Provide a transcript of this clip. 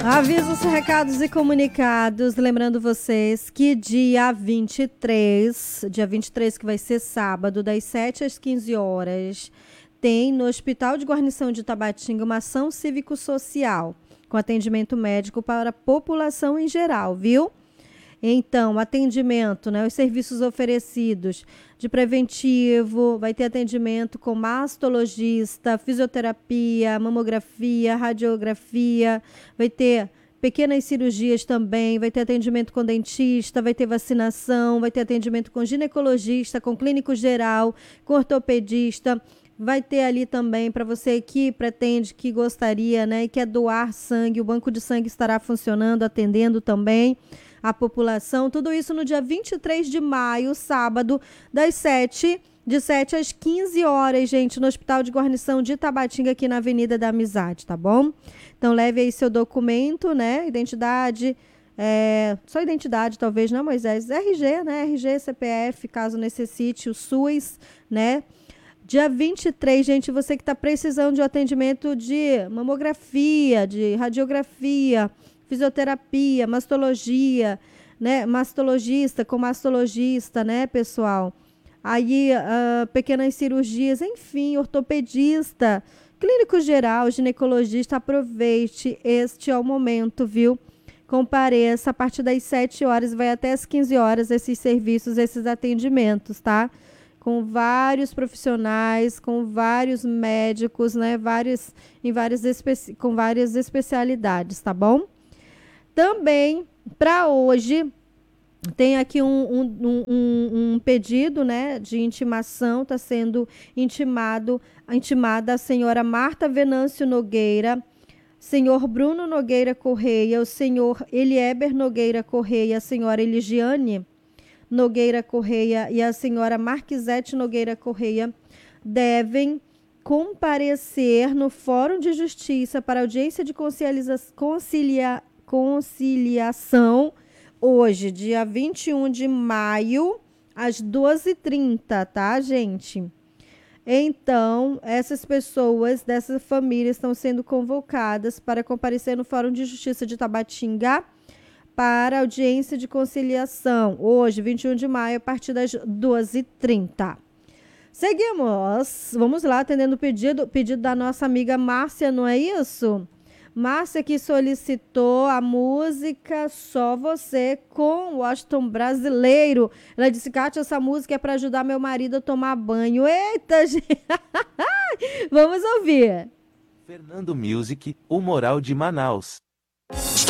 Avisos, recados e comunicados. Lembrando vocês que dia 23 que vai ser sábado, das 7 às 15 horas, tem no Hospital de Guarnição de Tabatinga uma ação cívico-social com atendimento médico para a população em geral, viu? Então, atendimento, né, os serviços oferecidos de preventivo, vai ter atendimento com mastologista, fisioterapia, mamografia, radiografia, vai ter pequenas cirurgias também, vai ter atendimento com dentista, vai ter vacinação, vai ter atendimento com ginecologista, com clínico geral, com ortopedista. Vai ter ali também, para você que pretende, que gostaria, né, e quer doar sangue, o banco de sangue estará funcionando, atendendo também a população. Tudo isso no dia 23 de maio, sábado, de 7 às 15 horas, gente, no Hospital de Guarnição de Tabatinga, aqui na Avenida da Amizade, tá bom? Então, leve aí seu documento, né, identidade, só identidade talvez, não, Moisés? RG, né, RG, CPF, caso necessite, o SUS, né? Dia 23, gente, você que está precisando de atendimento de mamografia, de radiografia, fisioterapia, mastologia, né? Mastologista com mastologista, né, pessoal? Aí, pequenas cirurgias, enfim, ortopedista, clínico geral, ginecologista, aproveite, este é o momento, viu? Compareça a partir das 7 horas, vai até as 15 horas, esses serviços, esses atendimentos, tá? Com vários profissionais, com vários médicos, né? Com várias especialidades, tá bom? Também, para hoje, tem aqui um pedido, né, de intimação, está sendo intimada a senhora Marta Venâncio Nogueira, senhor Bruno Nogueira Correia, o senhor Elieber Nogueira Correia, a senhora Eligiane Nogueira Correia e a senhora Marquisete Nogueira Correia devem comparecer no Fórum de Justiça para audiência de conciliação hoje, dia 21 de maio, às 12h30, tá, gente? Então, essas pessoas dessa família estão sendo convocadas para comparecer no Fórum de Justiça de Tabatinga para audiência de conciliação, hoje, 21 de maio, a partir das 12h30. Seguimos, vamos lá, atendendo o pedido da nossa amiga Márcia, não é isso? Márcia que solicitou a música Só Você com o Washington Brasileiro. Ela disse, Kátia, essa música é para ajudar meu marido a tomar banho. Eita, gente! Vamos ouvir. Fernando Music, o Moral de Manaus.